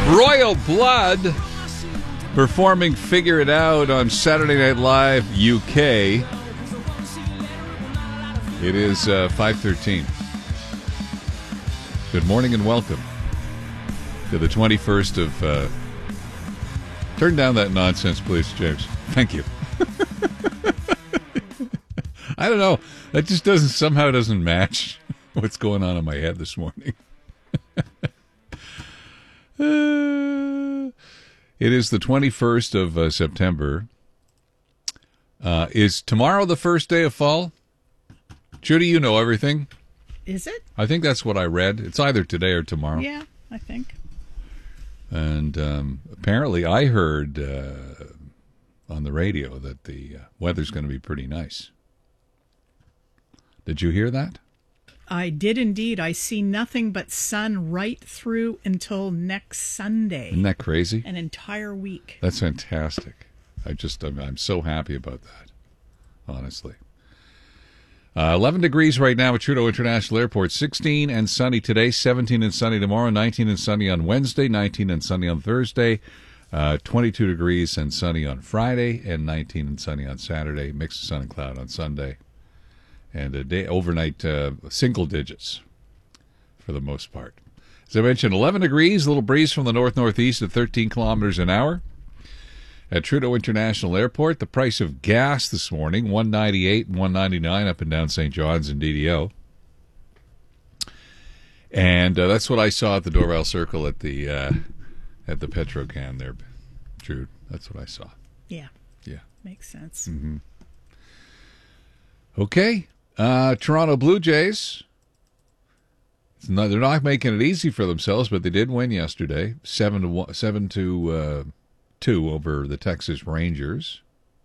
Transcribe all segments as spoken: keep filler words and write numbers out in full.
Royal Blood performing Figure It Out on Saturday Night Live U K. It is uh, five thirteen. Good morning and welcome to the twenty-first of... Uh, turn down that nonsense, please, James. Thank you. I don't know. That just doesn't somehow doesn't match what's going on in my head this morning. uh, it is the twenty-first of uh, September. Uh, is tomorrow the first day of fall? Judy, you know everything. Is it? I think that's what I read. It's either today or tomorrow. Yeah, I think. And um, apparently I heard uh, on the radio that the uh, weather's going to be pretty nice. Did you hear that? I did indeed. I see nothing but sun right through until next Sunday. Isn't that crazy? An entire week. That's fantastic. I just, I'm, I'm so happy about that, honestly. Uh, eleven degrees right now at Trudeau International Airport. sixteen and sunny today, seventeen and sunny tomorrow, nineteen and sunny on Wednesday, nineteen and sunny on Thursday, uh, twenty-two degrees and sunny on Friday, and nineteen and sunny on Saturday, mix of sun and cloud on Sunday. And a day overnight uh, single digits for the most part. As I mentioned, eleven degrees, a little breeze from the north-northeast at thirteen kilometers an hour. At Trudeau International Airport, the price of gas this morning, one ninety-eight and one ninety-nine up and down Saint John's and D D O. And uh, that's what I saw at the Dorval Circle at the uh, at the Petrocan there, Jude. That's what I saw. Yeah. Yeah. Makes sense. Mm-hmm. Okay. Uh, Toronto Blue Jays. It's not, they're not making it easy for themselves, but they did win yesterday, seven to one, seven to uh, two over the Texas Rangers.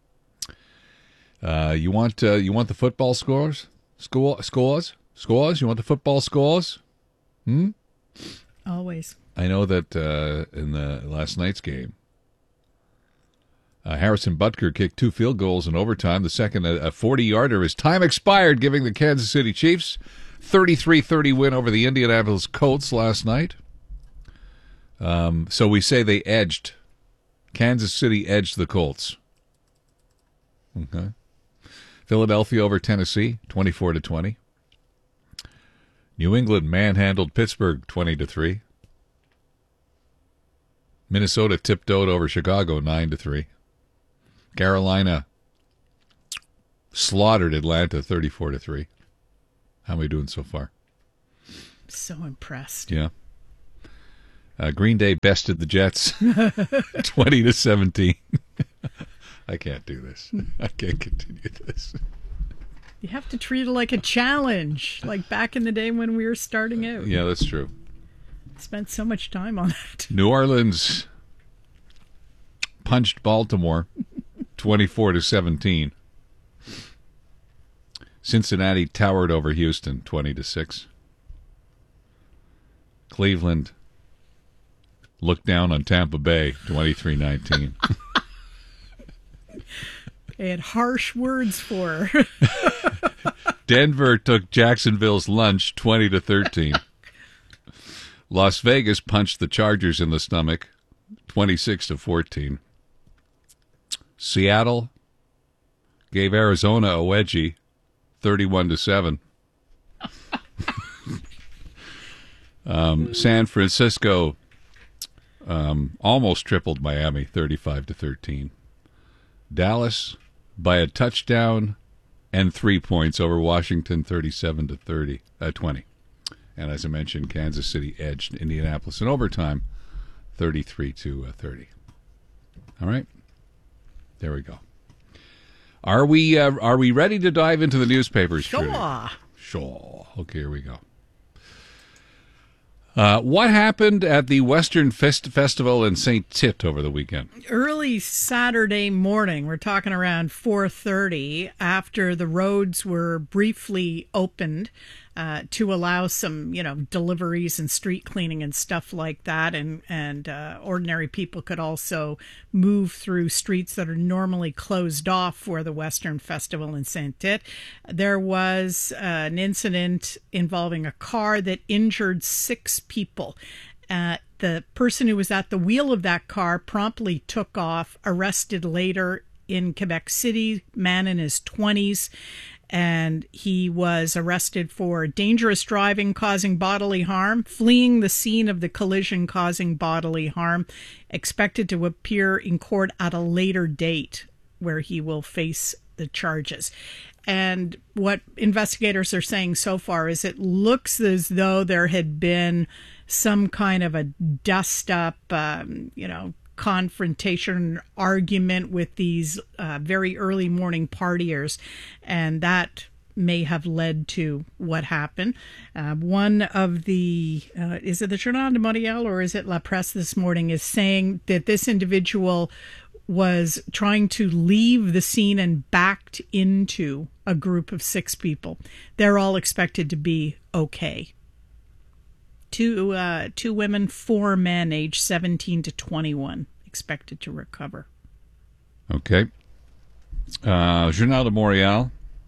Uh, you want uh, you want the football scores? Score scores scores. You want the football scores? Hmm. Always. I know that uh, in the last night's game, Uh, Harrison Butker kicked two field goals in overtime. The second, a forty-yarder. His time expired, giving the Kansas City Chiefs thirty-three thirty win over the Indianapolis Colts last night. Um, so we say they edged. Kansas City edged the Colts. Okay. Philadelphia over Tennessee, twenty-four to twenty. New England manhandled Pittsburgh, twenty to three. Minnesota tiptoed over Chicago, nine to three. Carolina slaughtered Atlanta thirty-four to three. How are we doing so far? So impressed. Yeah. Uh, Green Day bested the Jets twenty to seventeen. I can't do this. I can't continue this. You have to treat it like a challenge, like back in the day when we were starting out. Yeah, that's true. Spent so much time on that. New Orleans punched Baltimore twenty-four to seventeen. Cincinnati towered over Houston twenty to six. Cleveland looked down on Tampa Bay twenty-three nineteen. They had harsh words for her. Denver took Jacksonville's lunch twenty to thirteen. Las Vegas punched the Chargers in the stomach twenty-six to fourteen. Seattle gave Arizona a wedgie, thirty-one to seven. um, San Francisco um, almost tripled Miami, thirty-five to thirteen. Dallas by a touchdown and three points over Washington, thirty-seven to thirty, uh, twenty. And as I mentioned, Kansas City edged Indianapolis in overtime, thirty-three to thirty. All right. There we go. Are we uh, are we ready to dive into the newspapers? Sure. Trudy? Sure. Okay, here we go. Uh, what happened at the Western Fest- Festival in Saint Tite over the weekend? Early Saturday morning, we're talking around four thirty, after the roads were briefly opened uh, to allow some, you know, deliveries and street cleaning and stuff like that, and and uh, ordinary people could also move through streets that are normally closed off for the Western Festival in Saint Tite. There was uh, an incident involving a car that injured six people. Uh, the person who was at the wheel of that car promptly took off, arrested later in Quebec City, man in his twenties, and he was arrested for dangerous driving causing bodily harm, fleeing the scene of the collision causing bodily harm, expected to appear in court at a later date where he will face the charges. And what investigators are saying so far is it looks as though there had been some kind of a dust-up, um, you know, confrontation, argument with these uh, very early morning partiers, and that may have led to what happened. Uh, one of the, uh, is it the Journal de Montréal or is it La Presse this morning, is saying that this individual was trying to leave the scene and backed into a group of six people. They're all expected to be okay. Two, uh, two women, four men, aged seventeen to twenty-one, expected to recover. Okay. Uh, Journal de Montréal.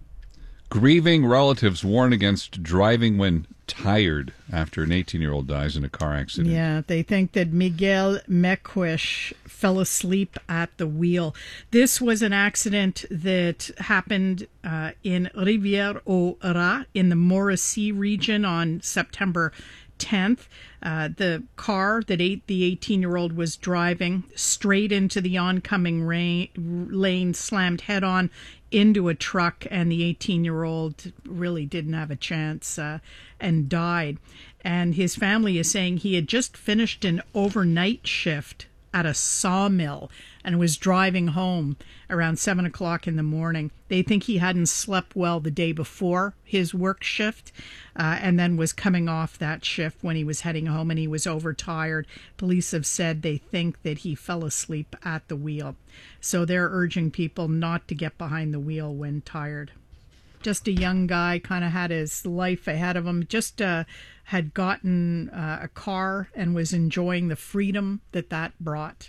Grieving relatives warn against driving when tired after an eighteen-year-old dies in a car accident. Yeah, they think that Miguel Mequish fell asleep at the wheel. This was an accident that happened uh, in Rivière-au-Rat in the Mauricie region on September tenth. Uh, the car that eight, the eighteen-year-old was driving straight into the oncoming rain, lane, slammed head-on into a truck, and the eighteen-year-old really didn't have a chance uh, and died. And his family is saying he had just finished an overnight shift at a sawmill and was driving home around seven o'clock in the morning. They think he hadn't slept well the day before his work shift, uh, and then was coming off that shift when he was heading home, and he was overtired. Police have said they think that he fell asleep at the wheel. So they're urging people not to get behind the wheel when tired. Just a young guy, kind of had his life ahead of him, just uh, had gotten uh, a car and was enjoying the freedom that that brought.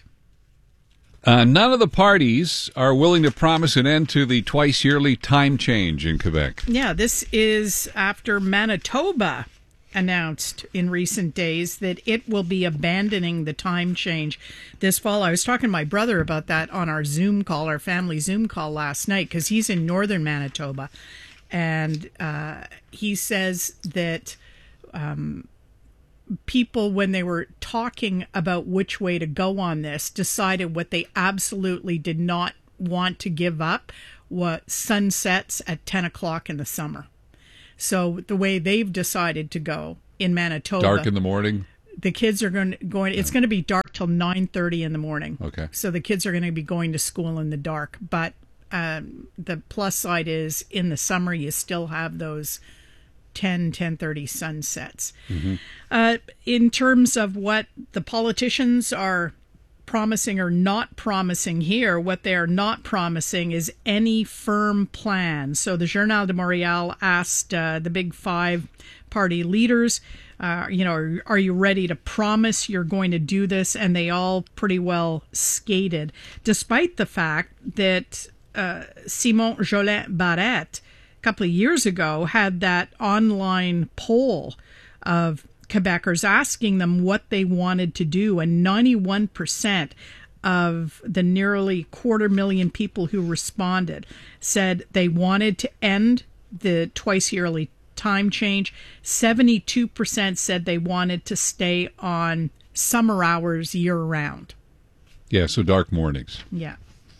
Uh, none of the parties are willing to promise an end to the twice-yearly time change in Quebec. Yeah, this is after Manitoba announced in recent days that it will be abandoning the time change this fall. I was talking to my brother about that on our Zoom call, our family Zoom call last night, because he's in northern Manitoba. And uh, he says that um, people, when they were talking about which way to go on this, decided what they absolutely did not want to give up was sunsets at ten o'clock in the summer. So the way they've decided to go in Manitoba, dark in the morning. The kids are going to, going. It's going to be dark till nine thirty in the morning. Okay. So the kids are going to be going to school in the dark. But um, the plus side is, in the summer, you still have those ten, ten thirty sunsets. Mm-hmm. Uh, in terms of what the politicians are promising or not promising here, what they are not promising is any firm plan. So the Journal de Montréal asked uh, the big five party leaders, uh, you know, are, are you ready to promise you're going to do this? And they all pretty well skated, despite the fact that uh, Simon Jolin Barrette a couple of years ago had that online poll of Quebecers asking them what they wanted to do, and ninety-one percent of the nearly quarter million people who responded said they wanted to end the twice yearly time change. seventy-two percent said they wanted to stay on summer hours year round. Yeah, so dark mornings. Yeah.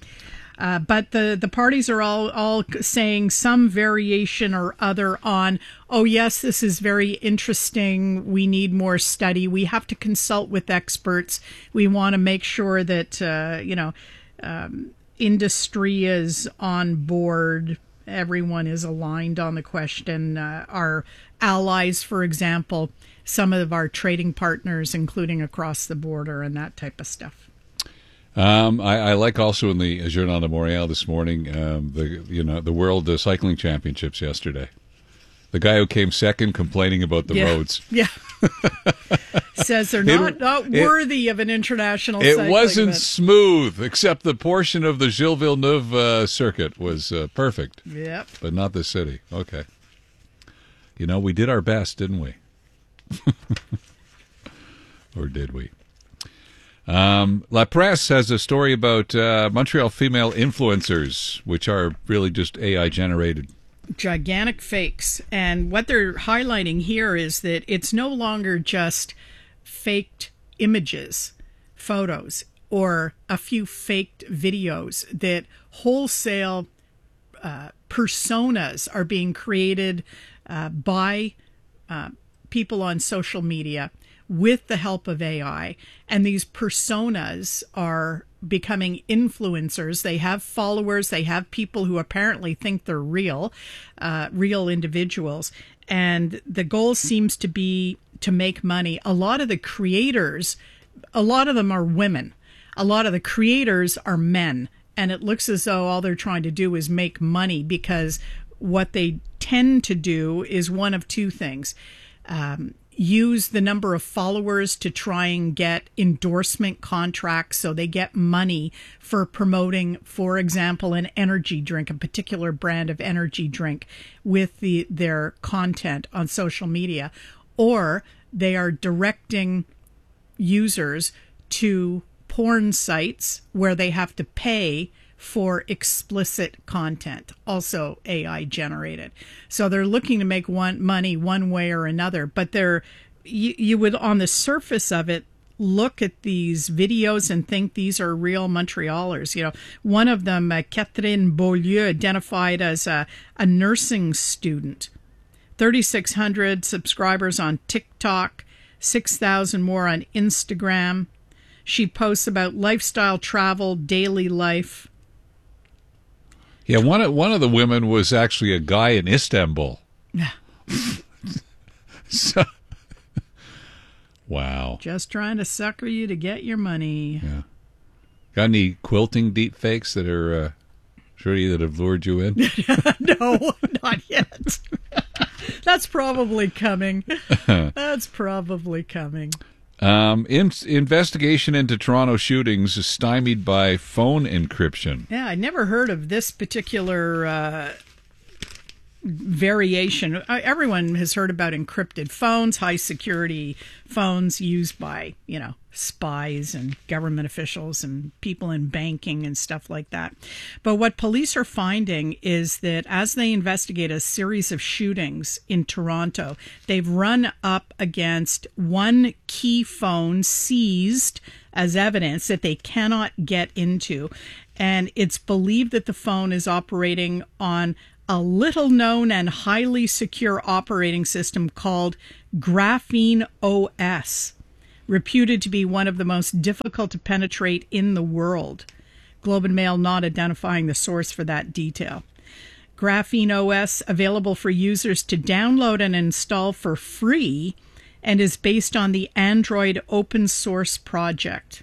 Uh, but the, the parties are all, all saying some variation or other on, oh, yes, this is very interesting. We need more study. We have to consult with experts. We want to make sure that, uh, you know, um, industry is on board. Everyone is aligned on the question. Uh, our allies, for example, some of our trading partners, including across the border and that type of stuff. Um, I, I like also in the Journal de Montréal this morning, um, the you know the World uh, Cycling Championships yesterday. The guy who came second complaining about the yeah. roads. Yeah. Says they're not, it, not worthy it, of an international It cycling wasn't event. smooth, except the portion of the Gilles Villeneuve uh, circuit was uh, perfect. Yep. But not the city. Okay. You know, we did our best, didn't we? Or did we? Um, La Presse has a story about uh, Montreal female influencers, which are really just A I generated. Gigantic fakes. And what they're highlighting here is that it's no longer just faked images, photos, or a few faked videos, that wholesale uh, personas are being created uh, by uh, people on social media with the help of A I. And these personas are becoming influencers. They have followers. They have people who apparently think they're real, uh, real individuals. And the goal seems to be to make money. A lot of the creators, a lot of them are women. A lot of the creators are men. And it looks as though all they're trying to do is make money, because what they tend to do is one of two things. Um, use the number of followers to try and get endorsement contracts, so they get money for promoting, for example, an energy drink, a particular brand of energy drink, with the their content on social media. Or they are directing users to porn sites where they have to pay for explicit content, also A I generated. So they're looking to make one money one way or another, but they're you, you would, on the surface of it, look at these videos and think these are real Montrealers. You know, one of them, uh, Catherine Beaulieu, identified as a, a nursing student. thirty-six hundred subscribers on TikTok, six thousand more on Instagram. She posts about lifestyle, travel, daily life. Yeah, one of, one of the women was actually a guy in Istanbul. Yeah. So, wow. Just trying to sucker you to get your money. Yeah. Got any quilting deep fakes that are, uh, Trudy, that have lured you in? No, not yet. That's probably coming. That's probably coming. Um, in, investigation into Toronto shootings is stymied by phone encryption. Yeah, I never heard of this particular uh, variation. Everyone has heard about encrypted phones, high security phones used by, you know, spies and government officials and people in banking and stuff like that. But what police are finding is that as they investigate a series of shootings in Toronto, they've run up against one key phone seized as evidence that they cannot get into. And it's believed that the phone is operating on a little known and highly secure operating system called Graphene O S, reputed to be one of the most difficult to penetrate in the world. Globe and Mail not identifying the source for that detail. Graphene O S available for users to download and install for free, and is based on the Android open source project.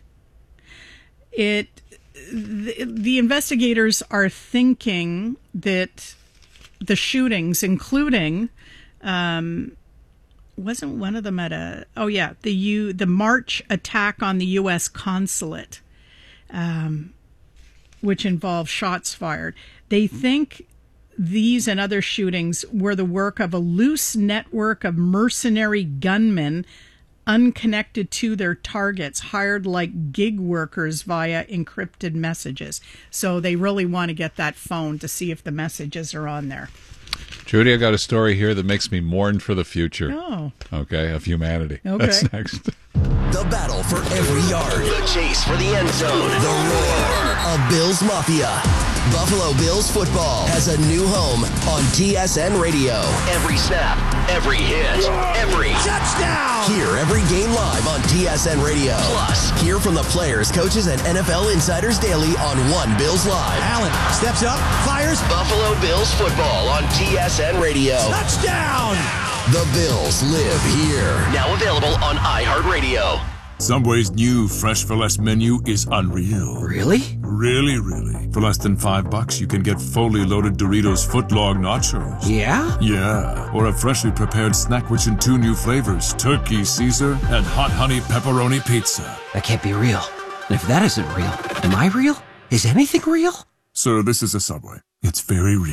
It the, the investigators are thinking that the shootings, including um, wasn't one of them at a oh yeah the U the March attack on the U S consulate, um, which involved shots fired. They think these and other shootings were the work of a loose network of mercenary gunmen unconnected to their targets, hired like gig workers via encrypted messages. So they really want to get that phone to see if the messages are on there. Trudy, I got a story here that makes me mourn for the future. Oh. Okay, of humanity. Okay. That's next. The battle for every yard. The chase for the end zone. The roar of Bills Mafia. Buffalo Bills football has a new home on T S N Radio. Every snap, every hit, every touchdown. Hear every game live on T S N Radio. Plus, hear from the players, coaches, and N F L insiders daily on One Bills Live. Allen steps up, fires. Buffalo Bills football on T S N Radio. Touchdown! The Bills live here. Now available on iHeartRadio. Subway's new Fresh for Less menu is unreal. Really? Really, really. For less than five bucks, you can get fully loaded Doritos footlong nachos. Yeah? Yeah. Or a freshly prepared snack rich in two new flavors, turkey Caesar and hot honey pepperoni pizza. That can't be real. And if that isn't real, am I real? Is anything real? Sir, this is a Subway. It's very real.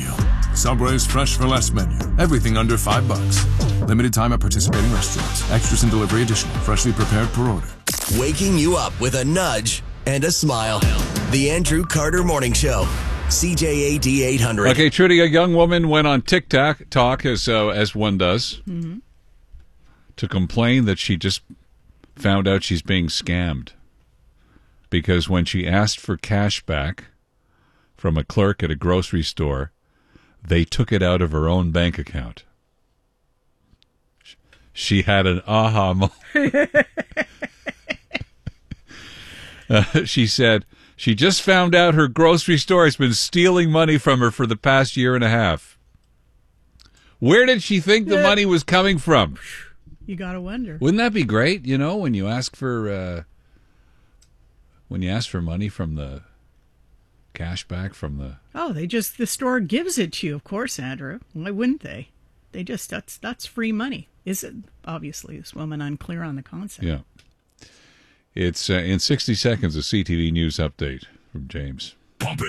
Subway's Fresh for Less menu. Everything under five bucks. Limited time at participating restaurants. Extras and delivery additional. Freshly prepared per order. Waking you up with a nudge and a smile. The Andrew Carter Morning Show. C J A D eight hundred. Okay, Trudy, a young woman went on TikTok, talk as uh, as one does, mm-hmm. to complain that she just found out she's being scammed. Because when she asked for cash back from a clerk at a grocery store, they took it out of her own bank account. She had an aha moment. uh, she said she just found out her grocery store has been stealing money from her for the past year and a half. Where did she think the money was coming from? You gotta wonder. Wouldn't that be great, you know, when you ask for uh, when you ask for money from the cash back from the... Oh, they just, the store gives it to you, of course, Andrew. Why wouldn't they? They just, that's that's free money. Is it? Obviously, this woman unclear on the concept. Yeah. It's uh, in sixty seconds, a C T V News update from James. Pump it.